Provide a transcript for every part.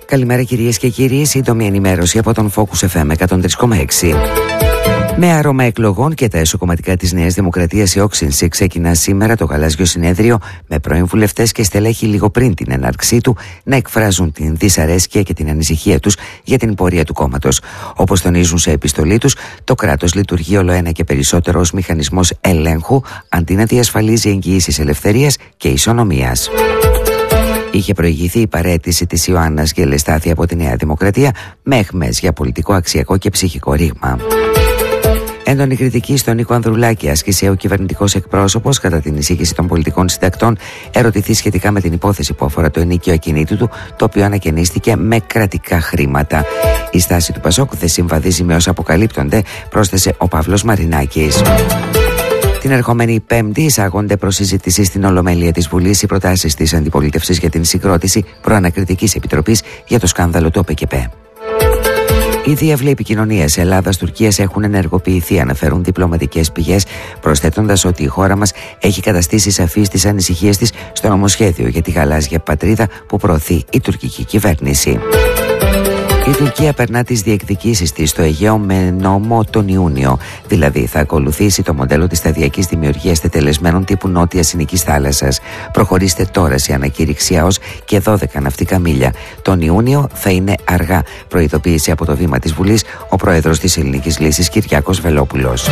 Καλημέρα κυρίες και κύριοι, σύντομη ενημέρωση από τον Focus FM 103,6. Με άρωμα εκλογών και τα εσωκομματικά της Νέας Δημοκρατίας, η όξυνση ξεκινά σήμερα το γαλάζιο συνέδριο, με πρώην βουλευτές και στελέχη λίγο πριν την έναρξή του να εκφράζουν την δυσαρέσκεια και την ανησυχία τους για την πορεία του κόμματος. Όπως τονίζουν σε επιστολή τους, το κράτος λειτουργεί όλο και περισσότερο ως μηχανισμός ελέγχου, αντί να διασφαλίζει εγγυήσεις ελευθερίας και ισονομίας. Είχε προηγηθεί η παραίτηση της Ιωάννας Γελεστάθη από τη Νέα Δημοκρατία με αιχμές για πολιτικό, αξιακό και ψυχικό ρήγμα. Έντονη κριτική στον Νίκο Ανδρουλάκη άσκησε ο κυβερνητικός εκπρόσωπος κατά την εισήγηση των πολιτικών συντακτών, ερωτηθεί σχετικά με την υπόθεση που αφορά το ενίκιο ακινήτου του, το οποίο ανακαινίστηκε με κρατικά χρήματα. Η στάση του Πασόκ δεν συμβαδίζει με όσα αποκαλύπτονται, πρόσθεσε ο Παύλος Μαρινάκης. Την ερχόμενη Πέμπτη εισάγονται προς συζήτηση στην Ολομέλεια της Βουλής οι προτάσεις της αντιπολίτευσης για την συγκρότηση προανακριτικής επιτροπής για το σκάνδαλο του ΟΠΕΚΕΠ. Οι διάβλοι επικοινωνίας Ελλάδας-Τουρκίας έχουν ενεργοποιηθεί, αναφέρουν διπλωματικές πηγές, προσθέτοντας ότι η χώρα μας έχει καταστήσει σαφείς τις ανησυχίες της στο νομοσχέδιο για τη γαλάζια πατρίδα που προωθεί η τουρκική κυβέρνηση. Η Τουρκία περνά τις διεκδικήσεις της στο Αιγαίο με νόμο τον Ιούνιο. Δηλαδή θα ακολουθήσει το μοντέλο της σταδιακής δημιουργίας τετελεσμένων τύπου νότιας Συνικής θάλασσας. Προχωρήστε τώρα σε ανακήρυξη ΑΟΣ και 12 ναυτικά μίλια. Τον Ιούνιο θα είναι αργά, προειδοποίησε από το βήμα της Βουλής ο πρόεδρος της Ελληνικής Λύσης Κυριάκος Βελόπουλος.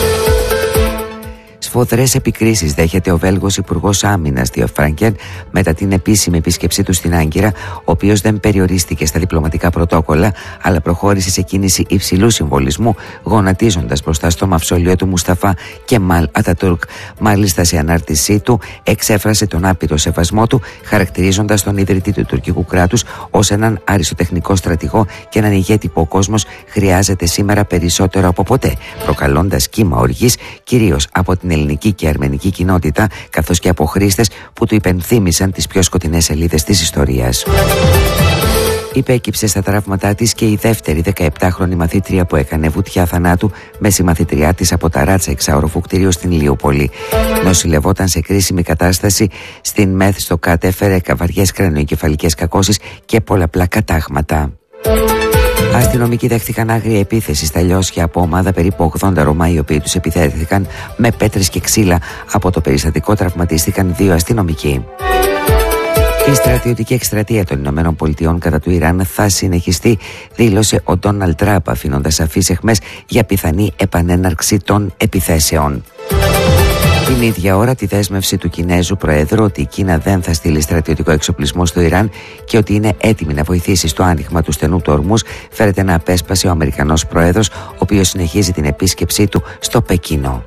Σφοδρές επικρίσεις δέχεται ο Βέλγος Υπουργός Άμυνας Theo Franken μετά την επίσημη επίσκεψή του στην Άγκυρα, ο οποίος δεν περιορίστηκε στα διπλωματικά πρωτόκολλα, αλλά προχώρησε σε κίνηση υψηλού συμβολισμού, γονατίζοντας μπροστά στο μαυσόλιο του Μουσταφά Κεμάλ Ατατούρκ. Μάλιστα, σε ανάρτησή του εξέφρασε τον άπειρο σεβασμό του, χαρακτηρίζοντας τον ιδρυτή του τουρκικού κράτους ως έναν αριστοτεχνικό στρατηγό και έναν ηγέτη που ο κόσμος χρειάζεται σήμερα περισσότερο από ποτέ, προκαλώντας κύμα οργής κυρίως από την ελληνική και αρμενική κοινότητα, καθώς και από χρήστες που του υπενθύμησαν τις πιο σκοτεινές σελίδες της ιστορίας. Υπέκυψε στα τραύματά της και η δεύτερη 17χρονη μαθήτρια που έκανε βουτιά θανάτου με συμμαθήτριά της από τα ράτσα εξάωροφου κτηρίου στην Ηλιούπολη. Νοσηλευόταν σε κρίσιμη κατάσταση στην ΜΕΘ στο ΚΑΤ, έφερε βαριές κρανιοεγκεφαλικές κακώσεις και πολλαπλά κατάγματα. Αστυνομικοί δέχτηκαν άγρια επίθεση στα Λιώσια από ομάδα περίπου 80 Ρωμά, οι οποίοι τους επιθέθηκαν με πέτρες και ξύλα. Από το περιστατικό τραυματίστηκαν 2 αστυνομικοί. Η στρατιωτική εκστρατεία των ΗΠΑ κατά του Ιράν θα συνεχιστεί, δήλωσε ο Ντόναλντ Τραμπ, αφήνοντας σαφείς αιχμές για πιθανή επανέναρξη των επιθέσεων. Την ίδια ώρα, τη δέσμευση του Κινέζου Προέδρου ότι η Κίνα δεν θα στείλει στρατιωτικό εξοπλισμό στο Ιράν και ότι είναι έτοιμη να βοηθήσει στο άνοιγμα του στενού του ορμούς, φέρεται να απέσπασε ο Αμερικανός Πρόεδρος, ο οποίος συνεχίζει την επίσκεψή του στο Πεκίνο.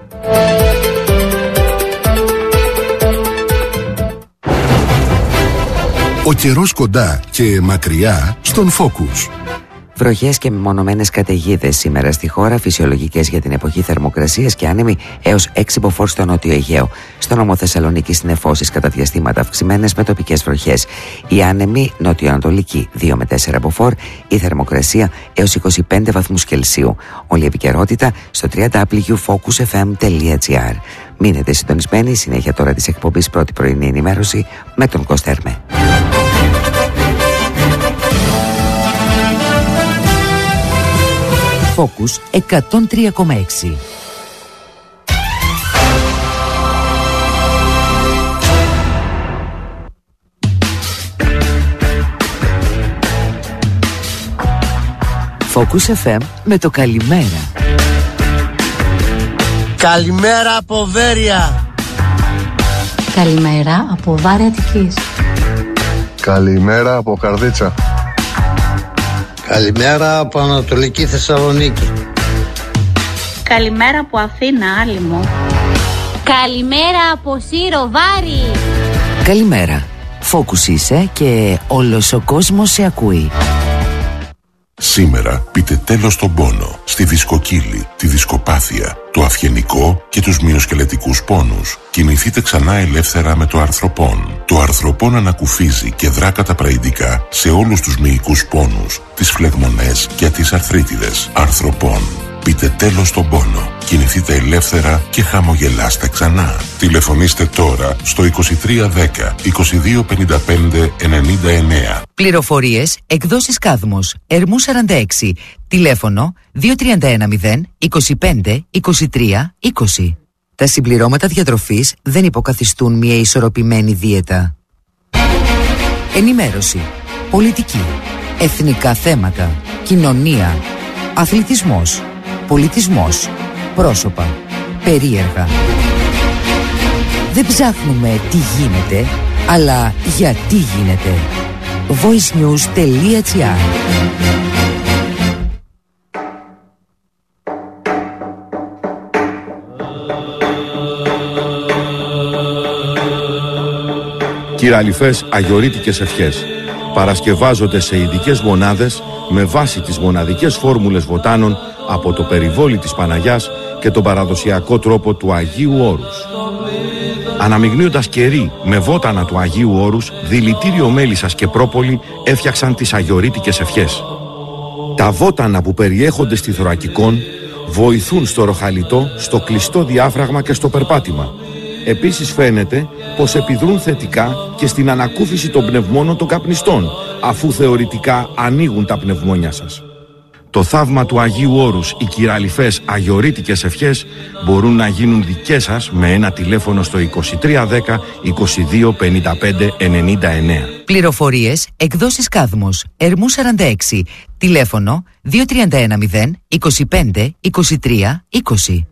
Ο καιρός κοντά και μακριά στον Focus. Βροχές και μεμονωμένες καταιγίδες σήμερα στη χώρα, φυσιολογικές για την εποχή, θερμοκρασίας και άνεμοι έως 6 μποφόρ στο Νότιο Αιγαίο. Στο νόμο Θεσσαλονίκης νεφώσεις κατά διαστήματα αυξημένες με τοπικές βροχές. Οι άνεμοι νότιο-ανατολικοί 2 με 4 μποφόρ, η θερμοκρασία έως 25 βαθμούς Κελσίου. Όλη η επικαιρότητα στο www.focusfm.gr. Μείνετε συντονισμένοι, συνέχεια τώρα της εκπομπής πρώτη πρωινή ενημέρωση με τον Κωστέρμε. Focus 103,6. Focus FM με το καλημέρα. Καλημέρα από Βέρεια. Καλημέρα από Βάρη Αττικής. Καλημέρα από Καρδίτσα. Καλημέρα από Ανατολική Θεσσαλονίκη. Καλημέρα από Αθήνα, Άλυμο. Καλημέρα από Σύρο, Βάρη. Καλημέρα. Focus είσαι και όλος ο κόσμος σε ακούει. Σήμερα πείτε τέλος στον πόνο, στη δισκοκύλη, τη δισκοπάθεια, το αυγενικό και τους μυοσκελετικούς πόνους. Κινηθείτε ξανά ελεύθερα με το αρθροπόν. Το αρθροπόν ανακουφίζει και δρά καταπραϊντικά σε όλους τους μυϊκούς πόνους, τις φλεγμονές και τις αρθρίτιδες. Αρθροπόν. Πείτε τέλος στον πόνο. Κινηθείτε ελεύθερα και χαμογελάστε ξανά. Τηλεφωνήστε τώρα στο 2310 2255 99. Πληροφορίες εκδόσεις Κάδμος, Ερμού 46, τηλέφωνο 2310 25 23 20. Τα συμπληρώματα διατροφής δεν υποκαθιστούν μια ισορροπημένη δίαιτα. Ενημέρωση, πολιτική, εθνικά θέματα, κοινωνία, αθλητισμός, πολιτισμός, πρόσωπα, περίεργα. Δεν ψάχνουμε τι γίνεται, αλλά γιατί γίνεται. voicenews.gr. Κυραλιφές αγιορείτικες ευχές παρασκευάζονται σε ειδικές μονάδες με βάση τις μοναδικές φόρμουλες βοτάνων από το περιβόλι της Παναγιάς και τον παραδοσιακό τρόπο του Αγίου Όρους. Αναμειγνύοντας κερί με βότανα του Αγίου Όρους, δηλητήριο μέλισσας και πρόπολη έφτιαξαν τις αγιορείτικες ευχές. Τα βότανα που περιέχονται στη θωρακικόν βοηθούν στο ροχαλιτό, στο κλειστό διάφραγμα και στο περπάτημα. Επίσης φαίνεται πως επιδρούν θετικά και στην ανακούφιση των πνευμόνων των καπνιστών, αφού θεωρητικά ανοίγουν τα πνευμόνια σας. Το θαύμα του Αγίου Όρους, οι κυραλιφές αγιορείτικες ευχές μπορούν να γίνουν δικές σας με ένα τηλέφωνο στο 2310 22 55 99. Πληροφορίες εκδόσεις Κάδμος, Ερμού 46, τηλέφωνο 2310 25 23 20.